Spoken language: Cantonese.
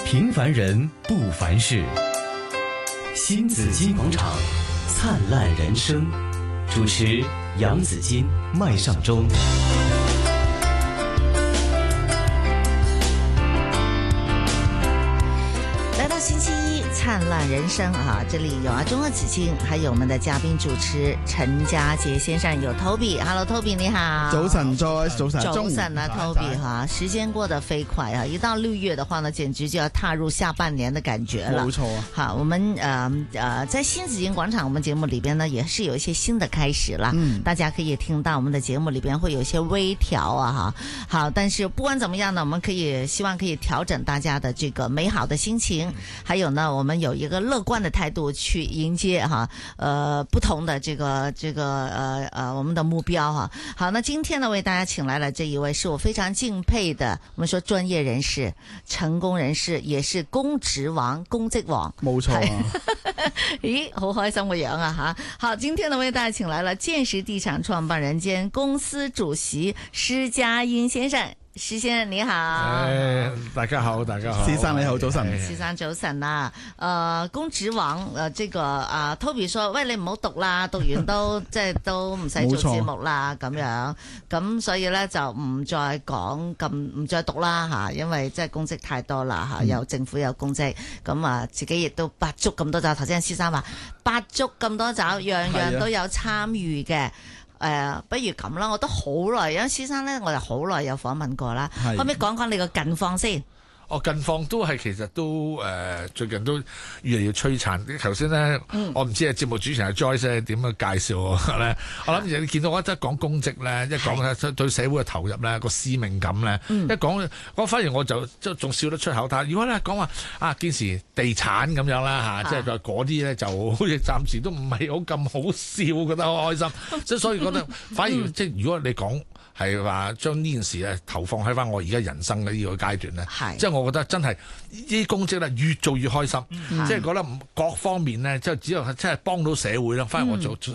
平凡人不凡事，新紫金广场，灿烂人生。主持杨紫金、麦尚中。 来到星期一，灿烂人生啊！这里有中和紫金，还有我们的嘉宾主持陳家傑先生，有 Toby。Hello Toby， 你好。 早晨 Joyce， 早晨。 早晨啊 Toby 哈，時間過得飛快啊！一到6月的話呢，簡直就要踏入下半年的感覺了。 冇錯啊。 好，我們在新紫金廣場，我們節目裏邊呢，也是有一些新的開始啦。大家可以聽到我們的節目裏邊會有一些微調啊，哈。好，但是不管怎麼樣呢，我們希望可以調整大家的這個美好的心情，還有呢，我們有一個樂觀的態度去迎接哈，不同的我們的目標哈。好，那今天呢，為大家請來了這一位是我非常敬佩的，我們說專業人士、成功人士，也是公職王、公職王。 冇錯啊。 咦，好開心個樣啊哈！好，今天呢，為大家請來了建實地產創辦人兼公司主席施家殷先生。施先生你好， 大家好，大家好， 施生你好，早晨， 施生早晨啊，公職王這個Toby 說，喂，你唔好讀啦，讀完都即係都唔使做節目啦，咁樣，咁所以咧就唔再講咁，唔再讀啦吓，因為即係公職太多啦吓，有政府有公職，咁自己亦都百足咁多爪，頭先施生話百足咁多爪，樣樣都有參與嘅。不如咁啦，我都好耐，因為施生咧，我就好耐有訪問過啦，可唔可以講講你個近況先？ 近況都係其實都最近都越嚟越摧殘。頭先咧，我唔知係節目主持人 Joyce 點樣介紹我咧。我諗你見到我真係講公職咧，一講對社會嘅投入咧，個使命感咧，一講我反而我就仲笑得出口。但係如果咧講話建時地產咁樣啦嚇，即係嗰啲咧就好似暫時都唔係好咁好笑，覺得好開心。即係所以覺得反而即係如果你講係話將呢件事咧投放喺翻我而家人生嘅呢個階段咧，即係我覺得真係呢啲公職咧越做越開心，即係覺得各方面咧即係只有真係幫到社會啦。反而我做